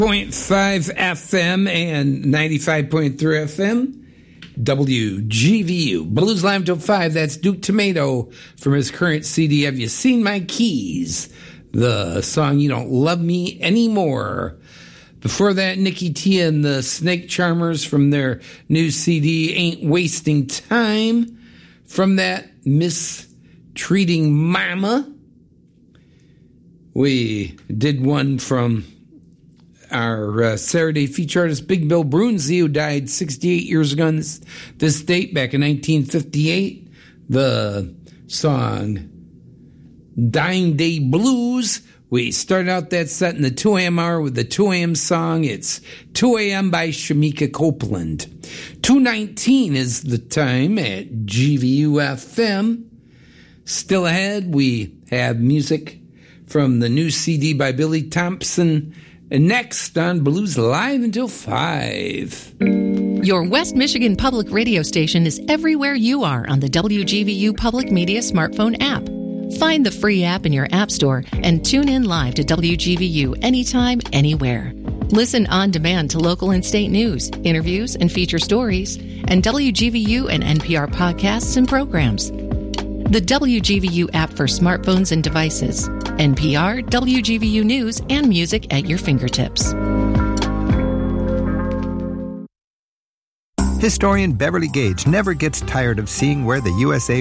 100.5 FM and 95.3 FM. WGVU. Blues Live till 5. That's Duke Tomato from his current CD, Have You Seen My Keys? The song You Don't Love Me Anymore. Before that, Nikki T and the Snake Charmers from their new CD, Ain't Wasting Time. From that, Mistreating Mama. We did one from our Saturday feature artist, Big Bill Brunsey, who died 68 years ago on this date, back in 1958. The song Dying Day Blues. We started out that set in the 2 a.m. hour with the 2 a.m. song. It's 2 a.m. by Shamika Copeland. 2:19 is the time at GVU FM. Still ahead, we have music from the new CD by Billy Thompson. And next on Blues Live until 5. Your West Michigan Public Radio station is everywhere you are on the WGVU Public Media smartphone app. Find the free app in your app store and tune in live to WGVU anytime, anywhere. Listen on demand to local and state news, interviews and feature stories, and WGVU and NPR podcasts and programs. The WGVU app for smartphones and devices. NPR, WGVU News, and music at your fingertips. Historian Beverly Gage never gets tired of seeing where the USA